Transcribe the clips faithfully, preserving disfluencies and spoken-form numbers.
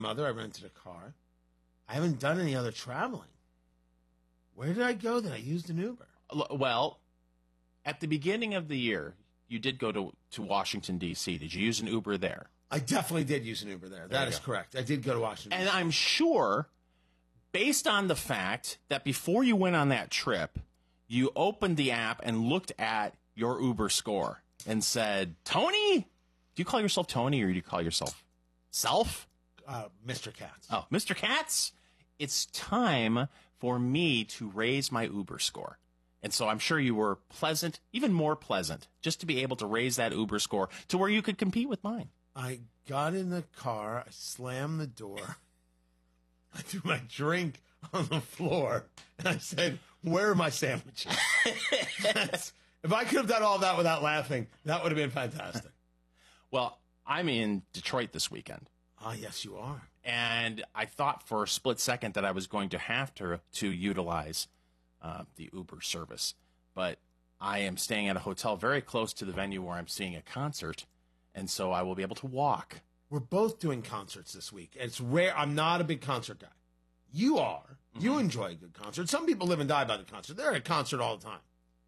mother. I rented a car. I haven't done any other traveling. Where did I go that I used an Uber? Well, at the beginning of the year, you did go to, to Washington, D C. Did you use an Uber there? I definitely did use an Uber there. That is go. correct. I did go to Washington. And I'm sure, based on the fact that before you went on that trip, you opened the app and looked at your Uber score and said, Tony? Do you call yourself Tony or do you call yourself Self? Uh, Mister Katz. Oh, Mister Katz, it's time for me to raise my Uber score. And so I'm sure you were pleasant, even more pleasant, just to be able to raise that Uber score to where you could compete with mine. I got in the car, I slammed the door, I threw my drink on the floor, and I said, where are my sandwiches? That's, if I could have done all that without laughing, that would have been fantastic. Well, I'm in Detroit this weekend. Ah, yes, you are. And I thought for a split second that I was going to have to to utilize uh, the Uber service. But I am staying at a hotel very close to the venue where I'm seeing a concert, and so I will be able to walk. We're both doing concerts this week. It's rare. I'm not a big concert guy. You are. Mm-hmm. You enjoy a good concert. Some people live and die by the concert. They're at a concert all the time.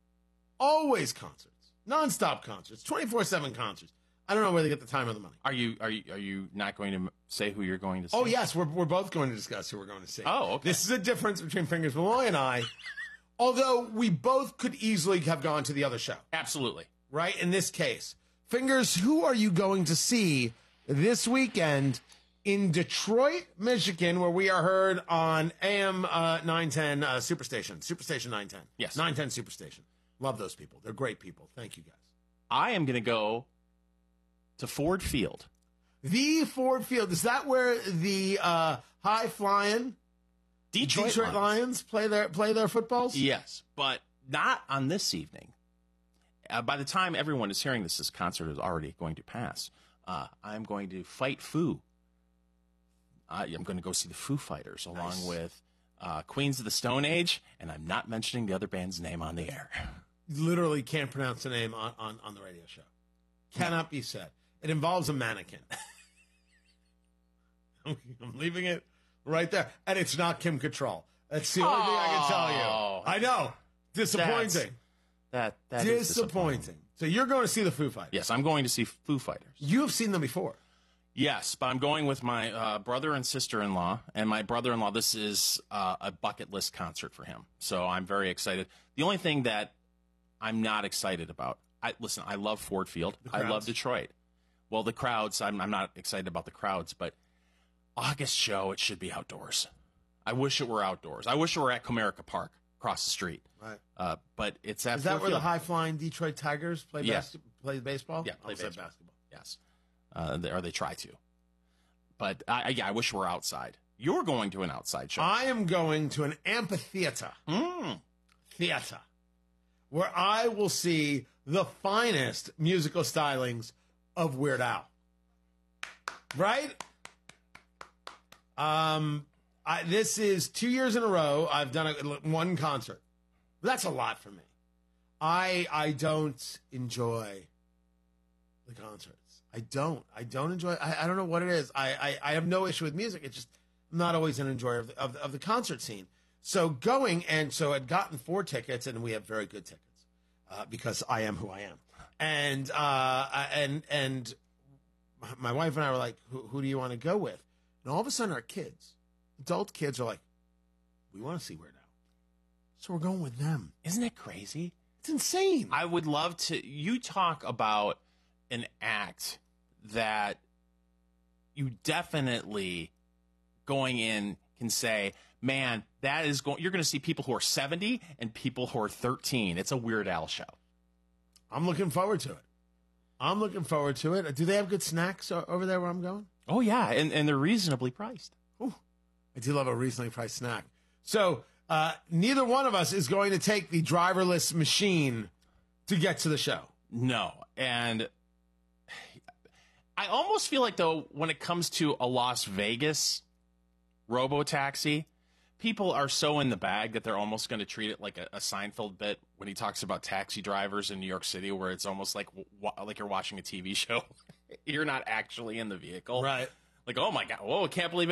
Always concerts. Non-stop concerts. twenty-four seven concerts. I don't know where they get the time or the money. Are you are you are you not going to say who you're going to see? Oh yes, we're we're both going to discuss who we're going to see. Oh, okay. This is a difference between Fingers Malloy and I. Although we both could easily have gone to the other show. Absolutely. Right? In this case. Fingers, who are you going to see this weekend in Detroit, Michigan, where we are heard on A M uh, nine ten uh, Superstation. Superstation nine ten. Yes. nine ten Superstation. Love those people. They're great people. Thank you, guys. I am going to go to Ford Field. The Ford Field. Is that where the uh, high-flying Detroit, Detroit Lions. Lions play their play their footballs? Yes, but not on this evening. Uh, by the time everyone is hearing this, this concert is already going to pass. Uh, I'm going to fight Foo. Uh, I'm going to go see the Foo Fighters along Nice. with uh, Queens of the Stone Age, and I'm not mentioning the other band's name on the air. Literally can't pronounce the name on, on, on the radio show. Cannot be said. It involves a mannequin. I'm leaving it right there. And it's not Kim Cattrall. That's the only Oh. thing I can tell you. I know. Disappointing. That that is disappointing. disappointing. So you're going to see the Foo Fighters. Yes, I'm going to see Foo Fighters. You've seen them before. Yes, but I'm going with my uh, brother and sister-in-law, and my brother-in-law, this is uh, a bucket list concert for him, so I'm very excited. The only thing that I'm not excited about, I listen, I love Ford Field. I love Detroit. Well, the crowds, I'm, I'm not excited about the crowds, but August show, it should be outdoors. I wish it were outdoors. I wish it were at Comerica Park, across the street. Right. Uh, but it's at Is that Ford where the Field. high-flying Detroit Tigers play, Yes. bas- play baseball? Yeah, play I said baseball. basketball. Yes. Uh, they, or they try to. But I, I, yeah, I wish we were outside. You're going to an outside show. I am going to an amphitheater. Mm. Theater. Where I will see the finest musical stylings of Weird Al. Right? Um, I, this is two years in a row. I've done a, one concert. That's a lot for me. I I don't enjoy the concerts. I don't. I don't enjoy. I, I don't know what it is. I, I, I have no issue with music. It's just I'm not always an enjoyer of the, of, the, of the concert scene. So going and so I'd gotten four tickets, and we have very good tickets uh, because I am who I am. And uh, and and my wife and I were like, who, who do you want to go with? And all of a sudden, our kids, adult kids, are like, we want to see Weird Al. So we're going with them. Isn't it crazy? It's insane. I would love to. You talk about an act that you definitely going in can say, man, that is going. You're going to see people who are seventy and people who are thirteen. It's a Weird Al show. I'm looking forward to it. I'm looking forward to it. Do they have good snacks o- over there where I'm going? Oh yeah, and and they're reasonably priced. Ooh, I do love a reasonably priced snack. So uh, neither one of us is going to take the driverless machine to get to the show. No, and I almost feel like, though, when it comes to a Las Vegas robo-taxi, people are so in the bag that they're almost going to treat it like a, a Seinfeld bit when he talks about taxi drivers in New York City, where it's almost like wa- like you're watching a T V show. You're not actually in the vehicle. Right. Like, oh my God, whoa, I can't believe it.